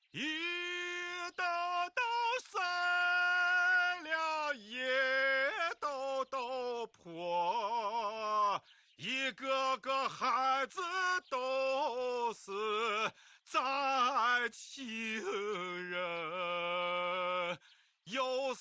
一兜兜碎了，一兜兜破，一个个孩子都是灾情人。有